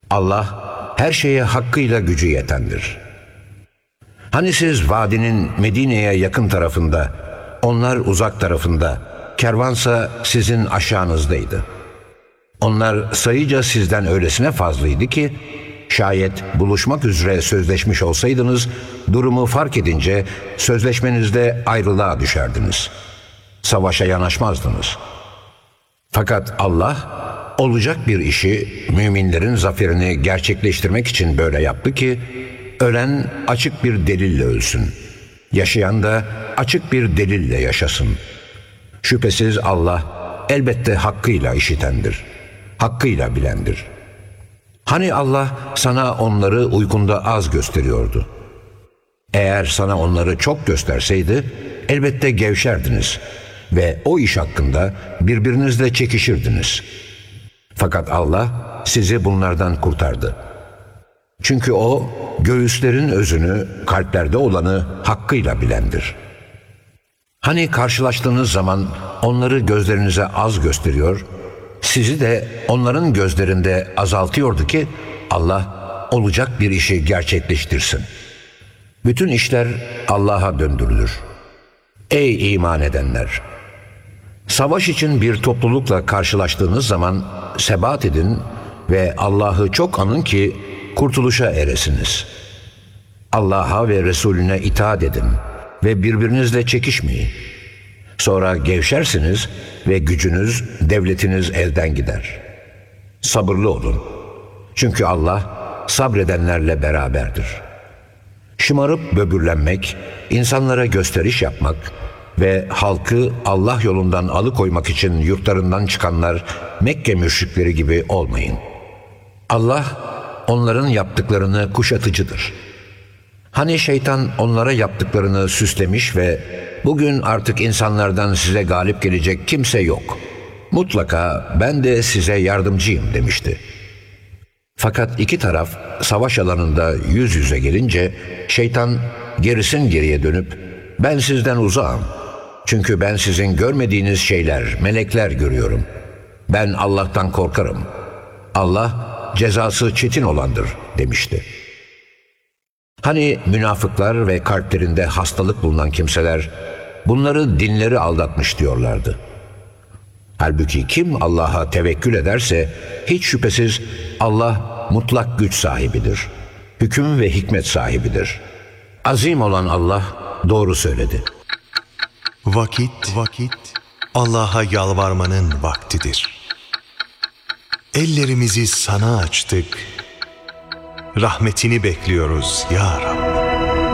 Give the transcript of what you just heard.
Allah her şeye hakkıyla gücü yetendir. Hani siz vadinin Medine'ye yakın tarafında, onlar uzak tarafında, kervansa sizin aşağınızdaydı. Onlar sayıca sizden öylesine fazlaydı ki, şayet buluşmak üzere sözleşmiş olsaydınız, durumu fark edince sözleşmenizde ayrılığa düşerdiniz. Savaşa yanaşmazdınız. Fakat Allah, olacak bir işi müminlerin zaferini gerçekleştirmek için böyle yaptı ki, ölen açık bir delille ölsün. Yaşayan da açık bir delille yaşasın. Şüphesiz Allah elbette hakkıyla işitendir. Hakkıyla bilendir. Hani Allah sana onları uykunda az gösteriyordu. Eğer sana onları çok gösterseydi elbette gevşerdiniz ve o iş hakkında birbirinizle çekişirdiniz. Fakat Allah sizi bunlardan kurtardı. Çünkü O göğüslerin özünü, kalplerde olanı hakkıyla bilendir. Hani karşılaştığınız zaman onları gözlerinize az gösteriyor, sizi de onların gözlerinde azaltıyordu ki Allah olacak bir işi gerçekleştirsin. Bütün işler Allah'a döndürülür. Ey iman edenler! Savaş için bir toplulukla karşılaştığınız zaman sebat edin ve Allah'ı çok anın ki kurtuluşa eresiniz. Allah'a ve Resulüne itaat edin ve birbirinizle çekişmeyin. Sonra gevşersiniz ve gücünüz, devletiniz elden gider. Sabırlı olun. Çünkü Allah sabredenlerle beraberdir. Şımarıp böbürlenmek, insanlara gösteriş yapmak ve halkı Allah yolundan alıkoymak için yurtlarından çıkanlar Mekke müşrikleri gibi olmayın. Allah onların yaptıklarını kuşatıcıdır. Hani şeytan onlara yaptıklarını süslemiş ve bugün artık insanlardan size galip gelecek kimse yok. Mutlaka ben de size yardımcıyım demişti. Fakat iki taraf savaş alanında yüz yüze gelince şeytan gerisin geriye dönüp ben sizden uzağım. Çünkü ben sizin görmediğiniz şeyler, melekler görüyorum. Ben Allah'tan korkarım. Allah cezası çetin olandır demişti. Hani münafıklar ve kalplerinde hastalık bulunan kimseler bunları dinleri aldatmış diyorlardı. Halbuki kim Allah'a tevekkül ederse hiç şüphesiz Allah mutlak güç sahibidir. Hüküm ve hikmet sahibidir. Azim olan Allah doğru söyledi. Vakit Allah'a yalvarmanın vaktidir. Ellerimizi sana açtık. Rahmetini bekliyoruz ya Rabbi.